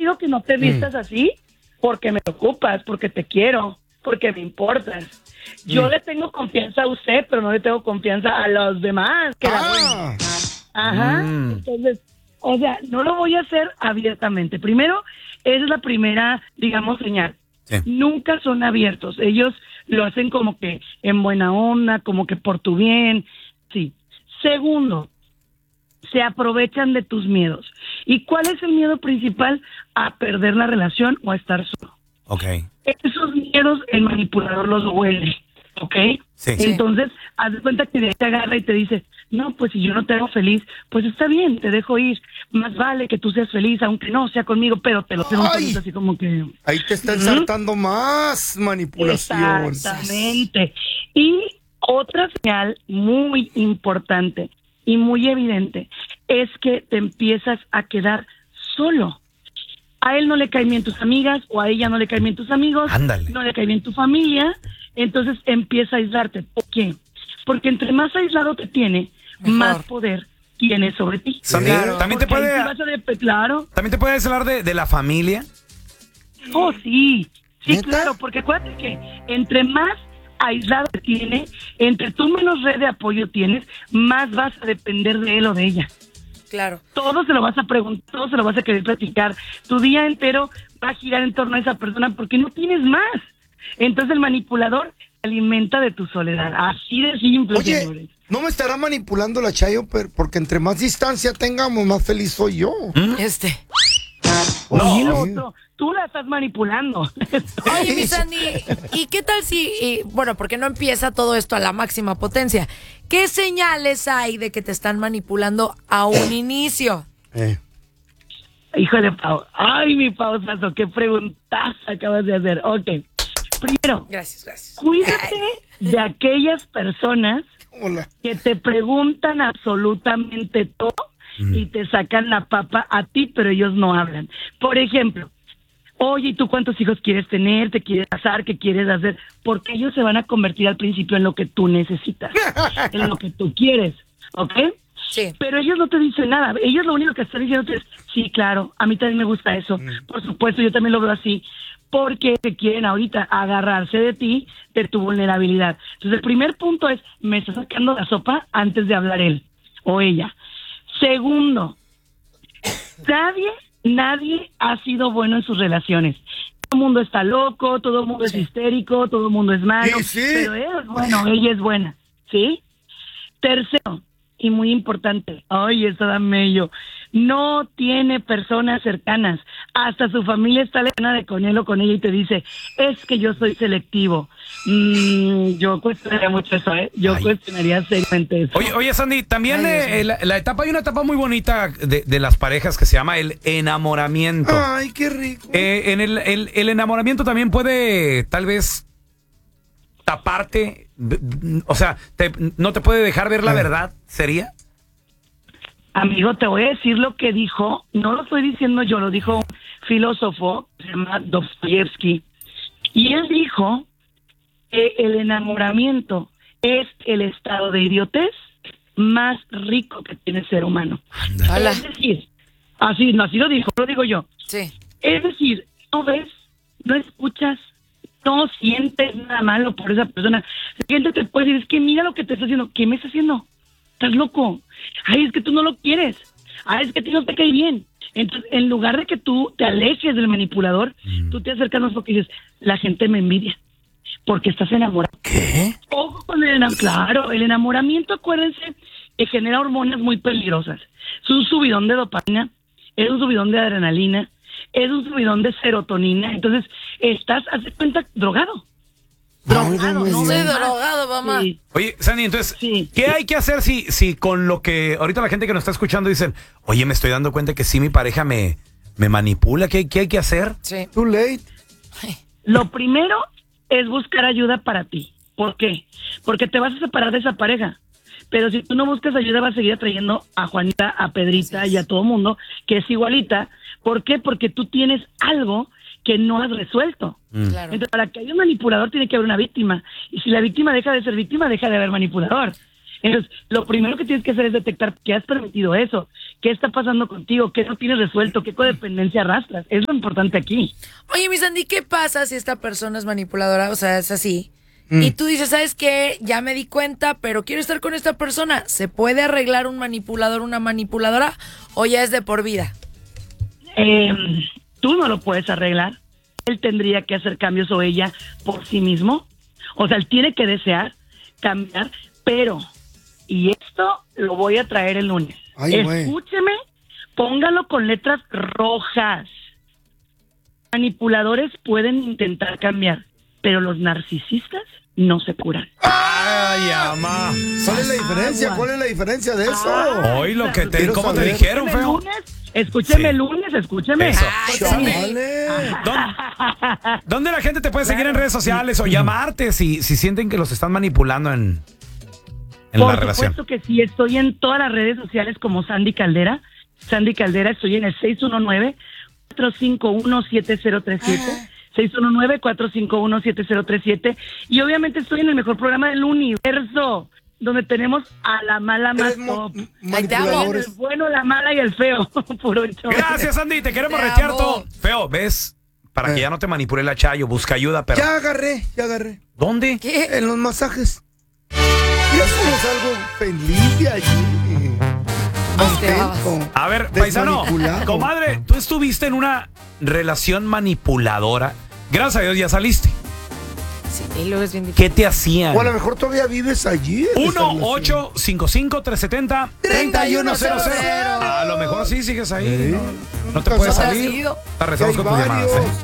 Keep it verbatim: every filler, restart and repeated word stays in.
pido que no te vistas mm. así porque me preocupas, porque te quiero, porque me importas. Yo mm. le tengo confianza a usted, pero no le tengo confianza a los demás. Que ah. la Ajá. Mm. Entonces, o sea, no lo voy a hacer abiertamente. Primero, esa es la primera, digamos, señal. Sí. Nunca son abiertos. Ellos lo hacen como que en buena onda, como que por tu bien. Sí. Segundo, se aprovechan de tus miedos. ¿Y cuál es el miedo principal? A perder la relación o a estar solo. Okay. Esos miedos el manipulador los huele, ¿ok? Sí. Entonces, haz de cuenta que te agarra y te dice, no, pues si yo no te hago feliz, pues está bien, te dejo ir. Más vale que tú seas feliz, aunque no sea conmigo, pero te lo tengo así como que... Ahí te está ensartando ¿Mm? más manipulación. Exactamente. Y otra señal muy importante y muy evidente es que te empiezas a quedar solo. A él no le caen bien tus amigas o a ella no le caen bien tus amigos. Ándale. No le cae bien tu familia. Entonces empieza a aislarte. ¿Por qué? Porque entre más aislado te tiene, mejor. Más poder tiene sobre ti. Claro. También te puede, de, claro. También te puedes hablar de, de la familia. Oh, sí. Sí, ¿neta? Claro, porque acuérdate que entre más aislado te tiene, entre tú menos red de apoyo tienes, más vas a depender de él o de ella. Claro. Todo se lo vas a preguntar, todo se lo vas a querer platicar. Tu día entero va a girar en torno a esa persona porque no tienes más. Entonces el manipulador se alimenta de tu soledad. Así de simple, Oye, señores. ¿no me estará manipulando la Chayo? Porque entre más distancia tengamos, más feliz soy yo. ¿Mm? Este. Oye, no. otro, tú la estás manipulando. Oye, mi Sandy, ¿y qué tal si, y, bueno, porque no empieza todo esto a la máxima potencia? ¿Qué señales hay de que te están manipulando a un inicio? Eh. Híjole, Pau. Ay, mi Pausazo, qué preguntas acabas de hacer. Ok. Primero, gracias, gracias. Cuídate Ay. de aquellas personas Hola. que te preguntan absolutamente todo mm. y te sacan la papa a ti, pero ellos no hablan. Por ejemplo, oye, ¿y tú cuántos hijos quieres tener? ¿Te quieres casar? ¿Qué quieres hacer? Porque ellos se van a convertir al principio en lo que tú necesitas, en lo que tú quieres, ¿ok? Sí. Pero ellos no te dicen nada. Ellos lo único que están diciendo es, sí, claro, a mí también me gusta eso. Mm. Por supuesto, yo también lo veo así. Porque te quieren ahorita agarrarse de ti, de tu vulnerabilidad. Entonces, el primer punto es, me está sacando la sopa antes de hablar él o ella. Segundo, nadie, nadie ha sido bueno en sus relaciones. Todo el mundo está loco, todo el mundo es histérico, todo el mundo es malo, sí, sí. pero él es bueno, ella es buena, ¿sí? Tercero, y muy importante, ay, esto da mello, no tiene personas cercanas, hasta su familia está lejana de con él o con ella y te dice, es que yo soy selectivo. Mm, yo cuestionaría mucho eso, ¿eh? Yo Ay. cuestionaría seriamente eso. Oye, oye Sandy, también Ay, eh, la, la etapa, hay una etapa muy bonita de, de las parejas que se llama el enamoramiento. Ay, qué rico. Eh, en el, el, el enamoramiento también puede, tal vez, taparte, o sea, te, no te puede dejar ver la Ay. verdad, ¿sería? Amigo, te voy a decir lo que dijo, no lo estoy diciendo yo, lo dijo un filósofo, se llama Dostoyevsky, y él dijo que el enamoramiento es el estado de idiotez más rico que tiene el ser humano. Hola. Es decir, así, no, así lo dijo, lo digo yo. Sí. Es decir, no ves, no escuchas, no sientes nada malo por esa persona. La gente te puede decir, es que mira lo que te está haciendo. ¿Qué me está haciendo? ¿Estás loco? Ay, es que tú no lo quieres. Ay, es que a ti no te cae bien. Entonces, en lugar de que tú te alejes del manipulador, mm. tú te acercas más porque dices, la gente me envidia. Porque estás enamorado. ¿Qué? Ojo con el enamoramiento. Claro, el enamoramiento, acuérdense, que genera hormonas muy peligrosas. Es un subidón de dopamina, es un subidón de adrenalina, es un subidón de serotonina. Entonces, estás, haz de cuenta, drogado. Drogado, no, Estoy drogado, mamá. Sí. Oye, Sandy, entonces, sí. ¿qué hay que hacer si, si con lo que ahorita la gente que nos está escuchando dicen, oye, me estoy dando cuenta que sí mi pareja me, me manipula? ¿Qué, ¿Qué hay que hacer? Sí. Too late. Lo primero es buscar ayuda para ti. ¿Por qué? Porque te vas a separar de esa pareja. Pero si tú no buscas ayuda, vas a seguir atrayendo a Juanita, a Pedrita y a todo mundo que es igualita. ¿Por qué? Porque tú tienes algo que no has resuelto. Mm. Claro. Entonces, para que haya un manipulador tiene que haber una víctima. Y si la víctima deja de ser víctima, deja de haber manipulador. Entonces, lo primero que tienes que hacer es detectar que has permitido eso, qué está pasando contigo, qué no tienes resuelto, qué codependencia arrastras. Es lo importante aquí. Oye, mi Sandy, ¿qué pasa si esta persona es manipuladora? O sea, es así. Mm. Y tú dices, ¿sabes qué? Ya me di cuenta, pero quiero estar con esta persona. ¿Se puede arreglar un manipulador, una manipuladora? ¿O ya es de por vida? Eh, tú no lo puedes arreglar. Él tendría que hacer cambios o ella por sí mismo. O sea, él tiene que desear cambiar, pero, y esto lo voy a traer el lunes. Ay, escúcheme, póngalo con letras rojas. Manipuladores pueden intentar cambiar, pero los narcisistas no se curan. Ay, mamá. ¿Cuál es la diferencia? ¿Cuál es la diferencia de eso? Ah, Hoy lo que te, ¿cómo saber? Te dijeron, feo? Lunes, escúcheme sí. el lunes, escúcheme. Eso. Ay, Chale. ¿Dónde, ¿Dónde la gente te puede seguir en redes sociales o llamarte si, si sienten que los están manipulando en, en Por la relación? Por supuesto que sí, estoy en todas las redes sociales como Sandy Caldera. Sandy Caldera, estoy en el seis uno nueve, cuatro cinco uno, siete cero tres siete. seis uno nueve, cuatro cinco uno, siete cero tres siete. Y obviamente estoy en el mejor programa del universo, donde tenemos a la mala más top. El bueno, la mala y el feo. Puro show. Gracias, Andy. Te queremos Te retear amo. todo. Feo, ¿ves? Para eh. que ya no te manipule la Chayo, busca ayuda, pero... Ya agarré, ya agarré. ¿Dónde? ¿Qué? En los masajes. Ya somos algo feliz de allí. Contento. A ver, paisano, comadre, tú estuviste en una relación manipuladora. Gracias a Dios ya saliste. Sí, y luego es bien difícil. ¿Qué te hacían? O a lo mejor todavía vives allí. uno ocho cinco cinco, tres siete cero, tres uno cero cero. A lo mejor sí sigues ahí. ¿Sí? No, no te puedes salir. Te rezamos con tus llamadas. ¿eh?